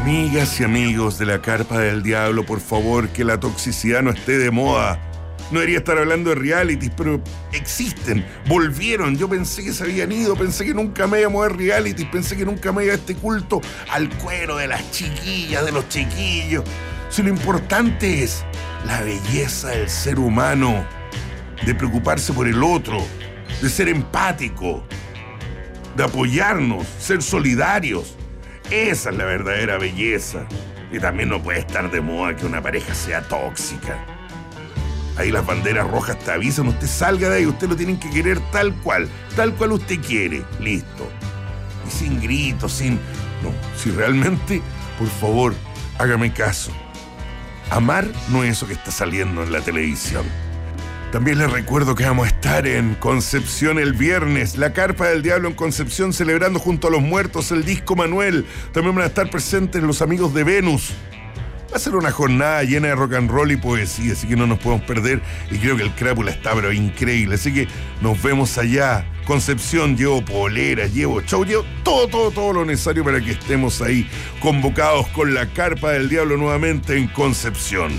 Amigas y amigos de la Carpa del Diablo, por favor, que la toxicidad no esté de moda. No debería estar hablando de realities, pero existen, volvieron. Yo pensé que se habían ido, pensé que nunca me iba a mover realities, pensé que nunca me iba a este culto al cuero de las chiquillas, de los chiquillos. Si lo importante es la belleza del ser humano, de preocuparse por el otro, de ser empático, de apoyarnos, ser solidarios. Esa es la verdadera belleza. Y también no puede estar de moda que una pareja sea tóxica. Ahí las banderas rojas te avisan, usted salga de ahí, usted lo tienen que querer tal cual usted quiere, listo. Y sin gritos, No, si realmente, por favor, hágame caso. Amar no es eso que está saliendo en la televisión. También les recuerdo que vamos a estar en Concepción el viernes, la Carpa del Diablo en Concepción, celebrando junto a los muertos el disco Manuel. También van a estar presentes los amigos de Venus. Va a ser una jornada llena de rock and roll y poesía, así que no nos podemos perder. Y creo que el Crápula está pero increíble, así que nos vemos allá. Concepción, llevo poleras, llevo show, llevo todo lo necesario para que estemos ahí convocados con la Carpa del Diablo nuevamente en Concepción.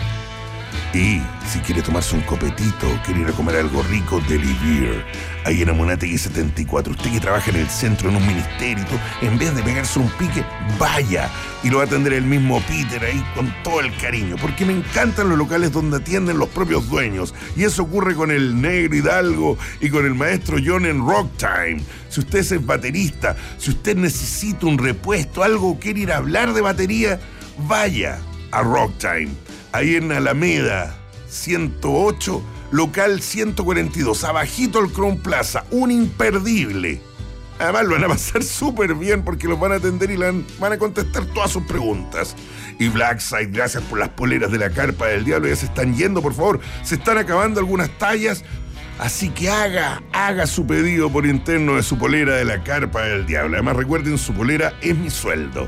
Y si quiere tomarse un copetito, quiere ir a comer algo rico, Deli Beer, ahí en Amunátegui 74. Usted que trabaja en el centro, en un ministerio, en vez de pegarse un pique, vaya. Y lo va a atender el mismo Peter ahí con todo el cariño. Porque me encantan los locales donde atienden los propios dueños. Y eso ocurre con el Negro Hidalgo y con el maestro John en Rock Time. Si usted es baterista, si usted necesita un repuesto, algo, quiere ir a hablar de batería, vaya a Rock Time. Ahí en Alameda 108, local 142, abajito el Crown Plaza, un imperdible. Además lo van a pasar súper bien porque los van a atender y van a contestar todas sus preguntas. Y Blackside, gracias por las poleras de la Carpa del Diablo, ya se están yendo, por favor, se están acabando algunas tallas, así que haga su pedido por interno de su polera de la Carpa del Diablo. Además recuerden, su polera es mi sueldo.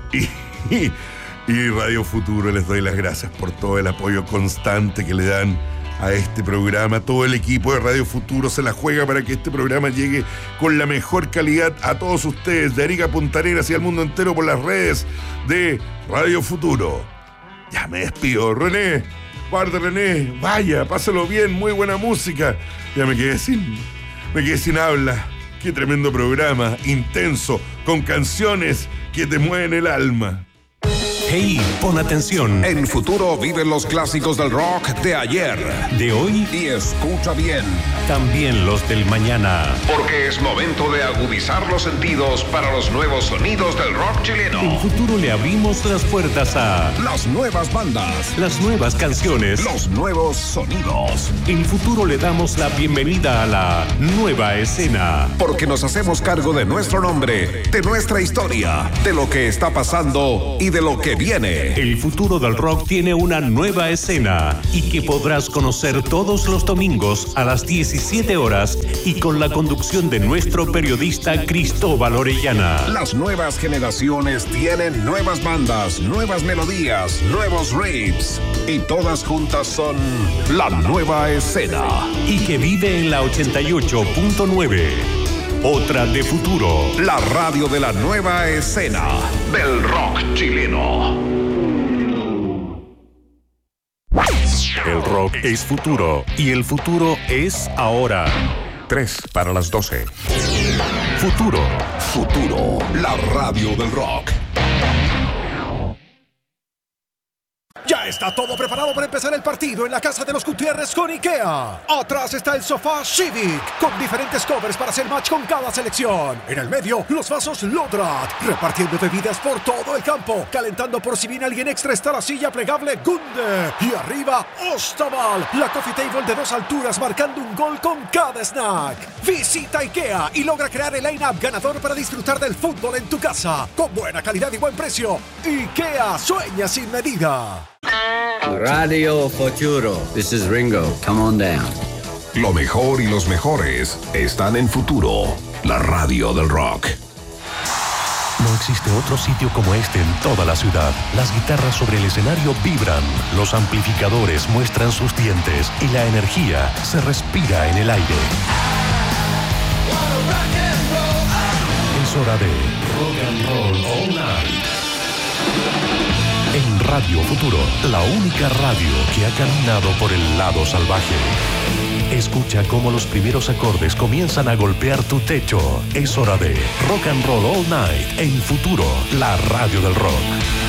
Y Radio Futuro, les doy las gracias por todo el apoyo constante que le dan a este programa. Todo el equipo de Radio Futuro se la juega para que este programa llegue con la mejor calidad a todos ustedes, de Arica a Punta Arenas y al mundo entero por las redes de Radio Futuro. Ya me despido. René, guarda René, vaya, pásalo bien, muy buena música. Ya me quedé sin habla. Qué tremendo programa, intenso, con canciones que te mueven el alma. Hey, pon atención. En Futuro viven los clásicos del rock de ayer, de hoy y escucha bien, también los del mañana. Porque es momento de agudizar los sentidos para los nuevos sonidos del rock chileno. En Futuro le abrimos las puertas a las nuevas bandas, las nuevas canciones, los nuevos sonidos. En Futuro le damos la bienvenida a la nueva escena. Porque nos hacemos cargo de nuestro nombre, de nuestra historia, de lo que está pasando y de lo que viene. El futuro del rock tiene una nueva escena y que podrás conocer todos los domingos a las 17 horas y con la conducción de nuestro periodista Cristóbal Orellana. Las nuevas generaciones tienen nuevas bandas, nuevas melodías, nuevos riffs y todas juntas son la nueva escena. Y que vive en la 88.9. Otra de Futuro. La radio de la nueva escena del rock chileno. El rock es futuro y el futuro es ahora. 3 para las 12. Futuro. Futuro, la radio del rock. Ya está todo preparado para empezar el partido en la casa de los Gutiérrez con IKEA. Atrás está el sofá Civic, con diferentes covers para hacer match con cada selección. En el medio, los vasos Lodrat, repartiendo bebidas por todo el campo. Calentando por si viene alguien extra está la silla plegable Gunde. Y arriba, Ostaval, la coffee table de 2 alturas marcando un gol con cada snack. Visita IKEA y logra crear el line-up ganador para disfrutar del fútbol en tu casa. Con buena calidad y buen precio. IKEA, sueña sin medida. Radio Futuro. This is Ringo. Come on down. Lo mejor y los mejores están en Futuro, la radio del rock. No existe otro sitio como este en toda la ciudad. Las guitarras sobre el escenario vibran, los amplificadores muestran sus dientes y la energía se respira en el aire. Es hora de Rock and Roll All Night. Radio Futuro, la única radio que ha caminado por el lado salvaje. Escucha cómo los primeros acordes comienzan a golpear tu techo. Es hora de Rock and Roll All Night en Futuro, la radio del rock.